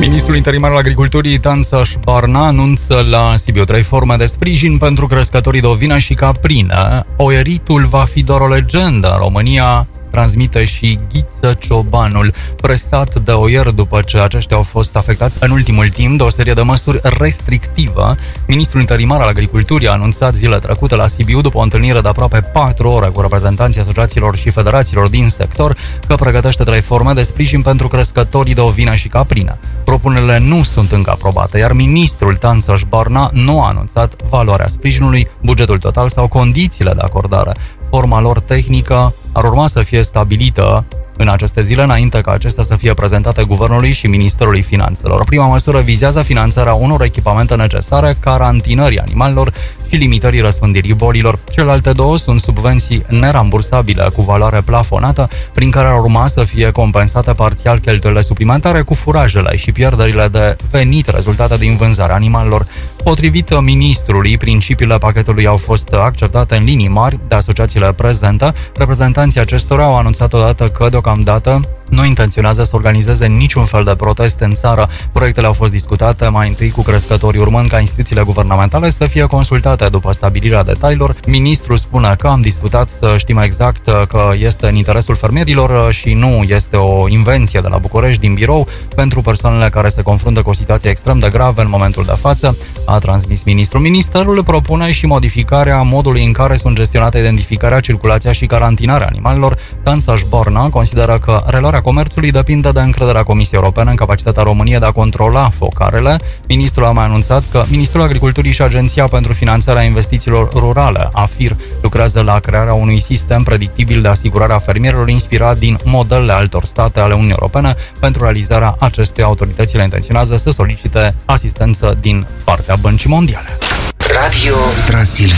Ministrul interimar al Agriculturii, Tanțaș Barna, anunță la Sibiu 3 forme de sprijin pentru crescătorii de ovină și caprină. Oieritul va fi doar o legendă în România, transmite și Ghiță Ciobanul, presat de oier după ce aceștia au fost afectați în ultimul timp de o serie de măsuri restrictive. Ministrul interimar al Agriculturii a anunțat zilele trecute la Sibiu, după o întâlnire de aproape 4 ore cu reprezentanții asociațiilor și federațiilor din sector, că pregătește 3 forme de sprijin pentru crescătorii de ovină și caprină. Propunerile nu sunt încă aprobate, iar ministrul Tanțaș Barna nu a anunțat valoarea sprijinului, bugetul total sau condițiile de acordare. Forma lor tehnică ar urma să fie stabilită în aceste zile, înainte ca acestea să fie prezentate Guvernului și Ministerului Finanțelor. Prima măsură vizează finanțarea unor echipamente necesare carantinării animalelor și limitării răspândirii bolilor. Celelalte două sunt subvenții nerambursabile cu valoare plafonată, prin care ar urma să fie compensate parțial cheltuielile suplimentare cu furajele și pierderile de venit rezultate din vânzarea animalelor. Potrivit ministrului, principiile pachetului au fost acceptate în linii mari de asociațiile prezente. Reprezentanții acestora au anunțat odată că deocamdată nu intenționează să organizeze niciun fel de protest în țară. Proiectele au fost discutate mai întâi cu crescătorii, urmând ca instituțiile guvernamentale să fie consultate după stabilirea detaliilor. Ministrul spune că am discutat să știm exact că este în interesul fermierilor și nu este o invenție de la București din birou pentru persoanele care se confruntă cu o situație extrem de gravă în momentul de față, a transmis ministrul. Ministerul propune și modificarea modului în care sunt gestionate identificarea, circulația și carantinarea animalelor. Tanțaș Barna consideră că reluarea comerțului depinde de încrederea Comisiei Europene în capacitatea României de a controla focarele. Ministrul a mai anunțat că Ministrul Agriculturii și Agenția pentru Finanțarea Investițiilor Rurale, AFIR, lucrează la crearea unui sistem predictibil de asigurare a fermierilor inspirat din modelele altor state ale Uniunii Europene. Pentru realizarea acestuia, autoritățile intenționează să solicite asistență din partea Băncii Mondiale. Radio Transilvania.